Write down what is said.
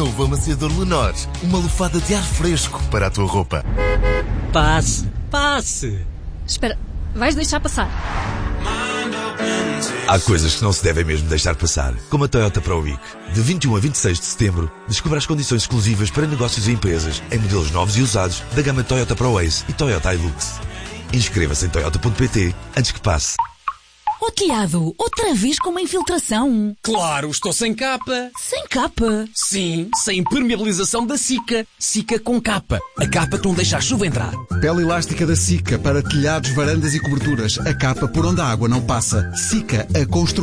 Novo amaciador Lenor. Uma lufada de ar fresco para a tua roupa. Passe, passe. Espera, vais deixar passar? Há coisas que não se devem mesmo deixar passar, como a Toyota Pro Week. De 21 a 26 de setembro, descubra as condições exclusivas para negócios e empresas em modelos novos e usados da gama Toyota Pro Ace e Toyota Hilux. Inscreva-se em toyota.pt antes que passe. Oh, telhado, outra vez com uma infiltração. Claro, estou sem capa. Sem capa? Sim, sem impermeabilização da Sika. Sika com capa. A capa que não deixa a chuva entrar. Pele elástica da Sika para telhados, varandas e coberturas. A capa por onde a água não passa. Sika, a construir.